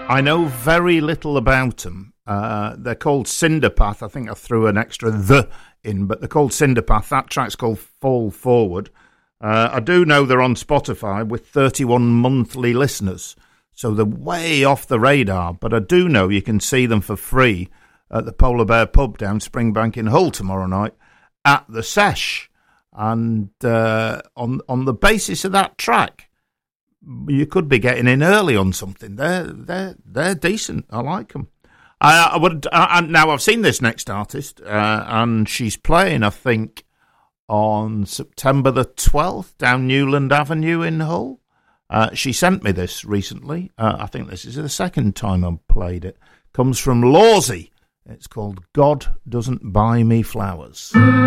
I know very little about them. They're called Cinderpath. I think I threw an extra "the" in, but they're called Cinderpath. That track's called Fall Forward. I do know they're on Spotify with 31 monthly listeners, so they're way off the radar, but I do know you can see them for free at the Polar Bear Pub down Springbank in Hull tomorrow night at the Sesh. And on the basis of that track, you could be getting in early on something. They're decent. I like them. Now I've seen this next artist, and she's playing, I think, on September the 12th down Newland Avenue in Hull. She sent me this recently. I think this is the second time I've played it. Comes from Lawsey. It's called God Doesn't Buy Me Flowers.